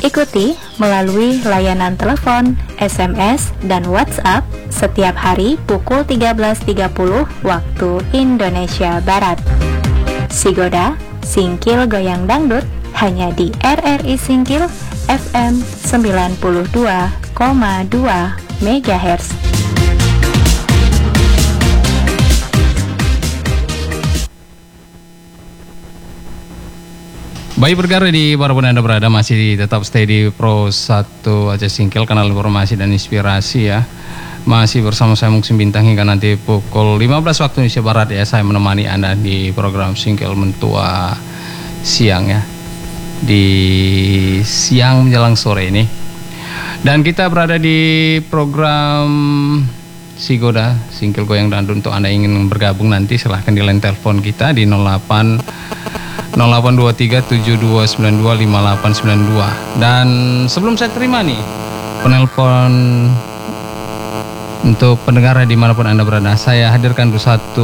Ikuti melalui layanan telepon, SMS, dan WhatsApp setiap hari pukul 13.30 waktu Indonesia Barat. Sigoda, Singkil Goyang Dangdut, hanya di RRI Singkil FM 92,2 MHz. Baik berkarya di manapun Anda berada, masih tetap stay di Pro 1 Aceh Singkil, kanal informasi dan inspirasi ya. Masih bersama saya Muksin Bintang hingga nanti pukul 15 waktu Indonesia Barat ya. Saya menemani Anda di program Singkil Mentua siang ya, di siang menjelang sore ini. Dan kita berada di program Sigoda, Singkil Goyang Dangdut. Untuk Anda ingin bergabung nanti silahkan di line telepon kita di 082372925892. Dan sebelum saya terima nih penelpon untuk pendengar dimanapun Anda berada, saya hadirkan satu